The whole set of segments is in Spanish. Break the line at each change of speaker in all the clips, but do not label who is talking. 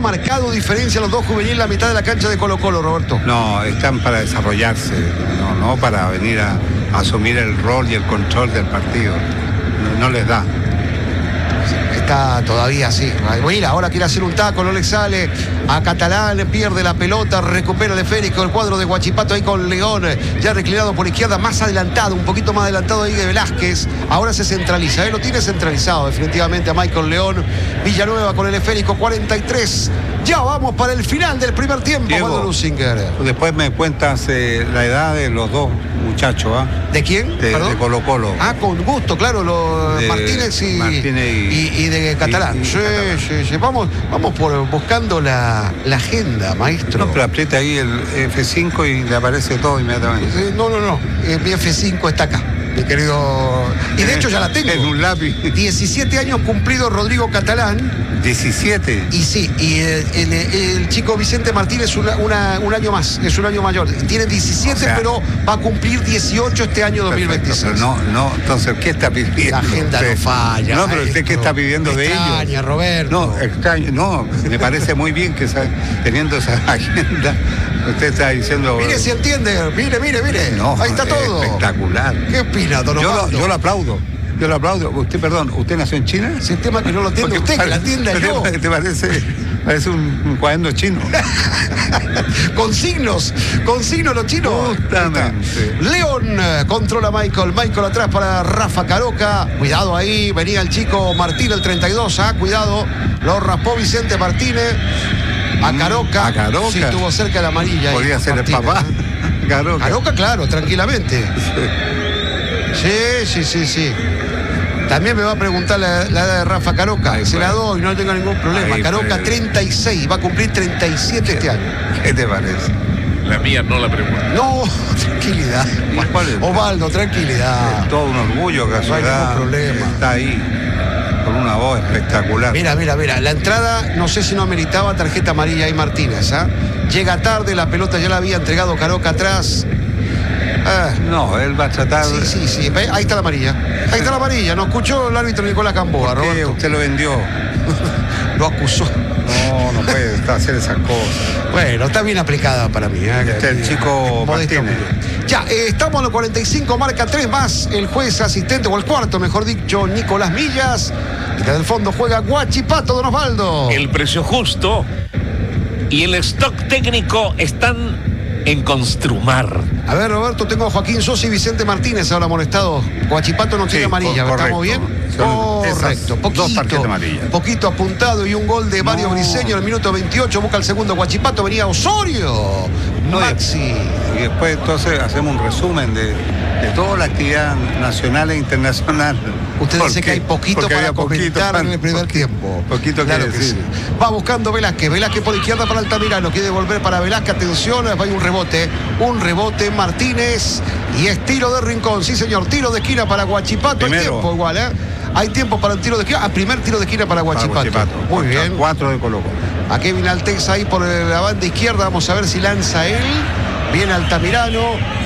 marcado diferencia los dos juveniles la mitad de la cancha de Colo-Colo, Roberto?
No, están para desarrollarse, no para venir a asumir el rol y el control del partido. No les da.
Está todavía así. Mira, ahora quiere hacer un taco, no le sale. A Catalán pierde la pelota, recupera el esférico, el cuadro de Huachipato ahí con León, ya reclinado por izquierda, más adelantado, un poquito más adelantado ahí de Velázquez. Ahora se centraliza, lo tiene centralizado definitivamente a Michael León. Villanueva con el esférico, 43. Ya vamos para el final del primer tiempo, Waldo Lusinger.
Después me cuentas la edad de los dos muchachos, ¿ah?
¿De quién?
De Colo-Colo.
Ah, con gusto, claro, Martínez y de Catalán. Sí. Vamos buscando la agenda, maestro.
No, pero aprieta ahí el F5 y le aparece todo inmediatamente.
No. Mi F5 está acá, mi querido. Y de hecho ya la tengo.
En un lápiz.
17 años cumplido Rodrigo Catalán.
17.
Y sí, y el chico Vicente Martínez un año más, es un año mayor. Tiene 17, o sea, pero va a cumplir 18 este año 2026.
Pero no, entonces, ¿qué está pidiendo?
La agenda no falla.
No, pero usted, ¿qué está pidiendo de ellos?
Extraña, Roberto.
No, extraño, no, me parece muy bien que teniendo esa agenda, usted está diciendo...
Mire si entiende, mire.
No,
ahí está todo.
Espectacular.
¿Qué opina, don Osvaldo?
Yo lo aplaudo. ¿Usted nació en China?
Sistema que no lo entiende usted, que la entienda yo.
¿Te parece un cuaderno chino?
Con signos los chinos.
Justamente.
León controla Michael atrás para Rafa Caroca. Cuidado ahí, venía el chico Martín, el 32. Cuidado, lo raspó Vicente Martínez. A Caroca. Sí, estuvo cerca de la amarilla.
Podría ser Martínez, el papá.
Caroca, claro, tranquilamente. Sí. También me va a preguntar la edad de Rafa Caroca. Se la doy, no tengo ningún problema. Caroca, 36, va a cumplir 37 este año.
¿Qué te parece?
La mía no la pregunto.
No, tranquilidad. Osvaldo, tranquilidad.
Es todo un orgullo que a su edad
problema.
Está ahí, con una voz espectacular.
Mira. La entrada, no sé si no ameritaba tarjeta amarilla ahí Martínez. Llega tarde, la pelota ya la había entregado Caroca atrás.
No, él va a tratar...
Sí. Ahí está la amarilla. No escuchó el árbitro Nicolás Gamboa,
¿Por qué
Roberto?
Usted lo vendió.
Lo acusó.
No puede hacer esas cosas.
Bueno, está bien aplicada para mí.
El chico Martínez.
Ya, estamos en los 45, marca 3 más. El juez asistente, o el cuarto, mejor dicho, Nicolás Millas. Desde el fondo juega Huachipato, don Osvaldo.
El precio justo y el stock técnico están en Construmar.
A ver, Roberto, tengo a Joaquín Sosa y Vicente Martínez ahora molestado. Huachipato no tiene amarilla, ¿estamos bien? Correcto, poquito apuntado y un gol de Mario Briseño en el minuto 28, busca el segundo Huachipato, venía Osorio. Maxi.
Y después entonces hacemos un resumen de toda la actividad nacional e internacional.
Usted dice que hay poquito para comentar en el primer tiempo.
Poquito
claro que sí. Va buscando Velázquez por izquierda para Altamirano, quiere volver para Velázquez, atención, hay un rebote Martínez y es tiro de Rincón, sí señor, tiro de esquina para Huachipato. Hay tiempo igual, hay tiempo para el tiro de esquina, primer tiro de esquina para Huachipato. Muy bien.
4 de Colo-Colo.
A Kevin Altex ahí por la banda izquierda, vamos a ver si lanza él. Viene Altamirano.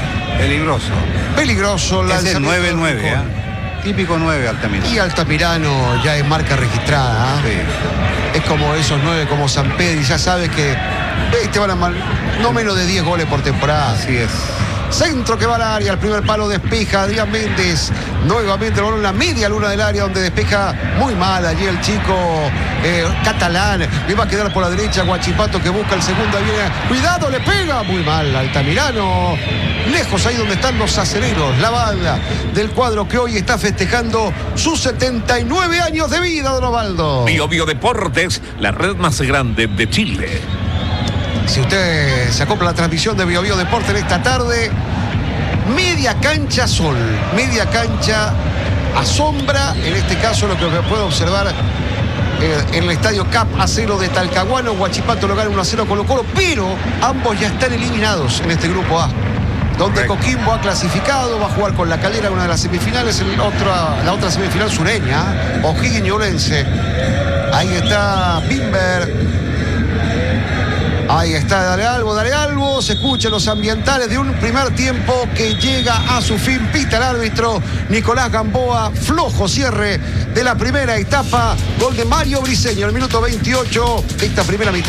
Peligroso lanzamiento. Es el 9-9, típico 9 Altamirano.
Y Altamirano ya es marca registrada. Sí. Es como esos 9 como San Pedro, y ya sabes que te van a no menos de 10 goles por temporada.
Así es.
Centro que va al área, el primer palo despeja Adrián Méndez, nuevamente el balón en la media luna del área donde despeja muy mal allí el chico Catalán, le va a quedar por la derecha Huachipato que busca el segundo, viene, cuidado, le pega, muy mal Altamirano, lejos ahí donde están los acereros, la banda del cuadro que hoy está festejando sus 79 años de vida, don Osvaldo.
Bio Deportes, la red más grande de Chile.
Si usted se acopla a la transmisión de Bio Deporte en esta tarde, media cancha sol, media cancha a sombra, en este caso lo que puede observar en el estadio Cap A0 de Talcahuano. Huachipato lo gana 1-0 Colo-Colo, pero ambos ya están eliminados en este grupo A, donde Coquimbo ha clasificado, va a jugar con La Calera una de las semifinales, la otra semifinal sureña, O'Higgins y Orense. Ahí está Bimber. Ahí está, dale algo, se escuchan los ambientales de un primer tiempo que llega a su fin, pita el árbitro Nicolás Gamboa, flojo cierre de la primera etapa, gol de Mario Briseño, el minuto 28 de esta primera mitad.